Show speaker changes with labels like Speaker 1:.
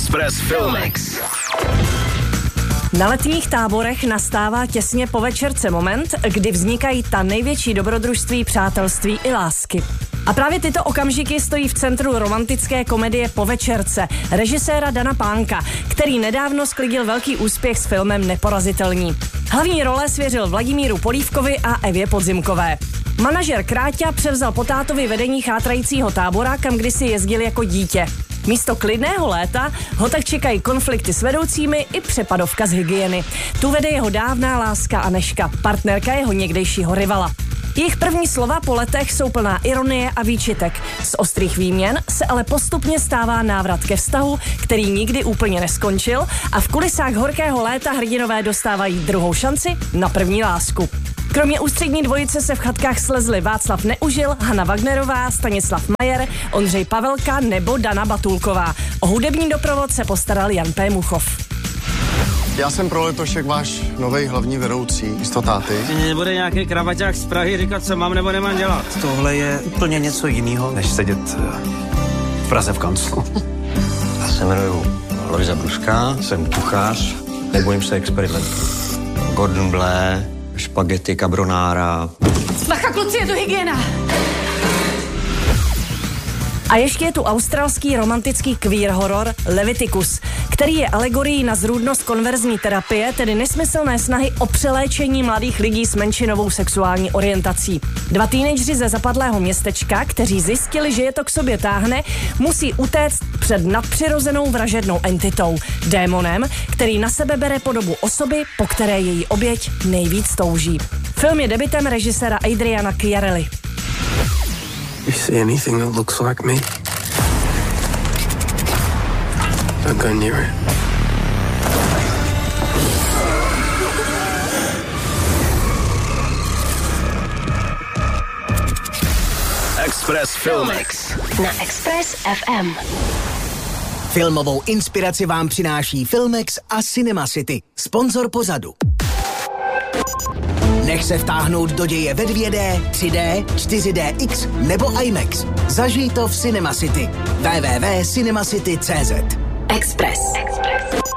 Speaker 1: Express Filmex.
Speaker 2: Na letních táborech nastává těsně po večerce moment, kdy vznikají ta největší dobrodružství, přátelství i lásky. A právě tyto okamžiky stojí v centru romantické komedie Po večerce režiséra Dana Pánka, který nedávno sklidil velký úspěch s filmem Neporazitelní. Hlavní role svěřil Vladimíru Polívkovi a Evě Podzimkové. Manažer Kráťa převzal po tátovi vedení chátrajícího tábora, kam kdysi jezdil jako dítě. Místo klidného léta ho tak čekají konflikty s vedoucími i přepadovka z hygieny. Tu vede jeho dávná láska Anežka, partnerka jeho někdejšího rivala. Jejich první slova po letech jsou plná ironie a výčitek. Z ostrých výměn se ale postupně stává návrat ke vztahu, který nikdy úplně neskončil, a v kulisách horkého léta hrdinové dostávají druhou šanci na první lásku. Kromě ústřední dvojice se v chatkách slezli Václav Neužil, Hana Wagnerová, Stanislav Majer, Ondřej Pavelka nebo Dana Batulková. O hudební doprovod se postaral Jan P. Muchov.
Speaker 3: Já jsem pro letošek váš novej hlavní vedoucí, místo táty.
Speaker 4: Nebude nějaký kravaťák z Prahy říkat, co mám nebo nemám dělat.
Speaker 5: Tohle je úplně něco jiného, než sedět v Praze v kanclu.
Speaker 6: Já se jmenuji Lojza Bruska, jsem kuchař, nebojím se experimentů. Gordon Bleu, špagety, carbonara.
Speaker 7: Bacha, kluci, je tu hygiena!
Speaker 2: A ještě je tu australský romantický queer horor Leviticus, který je alegorií na zrůdnost konverzní terapie, tedy nesmyslné snahy o přeléčení mladých lidí s menšinovou sexuální orientací. Dva teenageři ze zapadlého městečka, kteří zjistili, že je to k sobě táhne, musí utéct před nadpřirozenou vražednou entitou, démonem, který na sebe bere podobu osoby, po které její oběť nejvíc touží. Film je debutem režiséra Adriana Chiarelli.
Speaker 8: You see anything that looks like me? Don't go near it.
Speaker 1: Express Filmex.
Speaker 7: Na Express FM.
Speaker 9: Filmovou inspiraci vám přináší Filmex a Cinema City, sponzor pořadu. Nech se vtáhnout do děje ve 2D, 3D, 4DX nebo IMAX. Zažij to v Cinema City. www.cinemacity.cz.
Speaker 7: Express.